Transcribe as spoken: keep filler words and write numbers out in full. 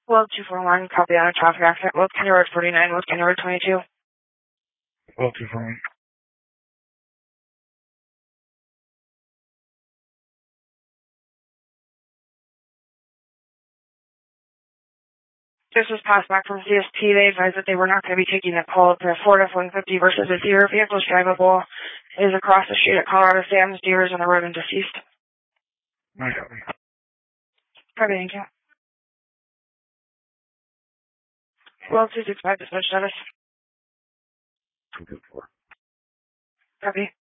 Well, two four one, copy on a traffic accident. Well, County Road forty-nine, Well, County Road twenty-two. Well, two four one. This was passed back from C S T. They advised that they were not going to be taking the call. The Ford F one fifty versus the Deer vehicle is drivable. It is across the street at Colorado Sam's. Deer is on the road and deceased. My copy. Copy, thank you. Well, two six five, dispatch status. two two four. Copy.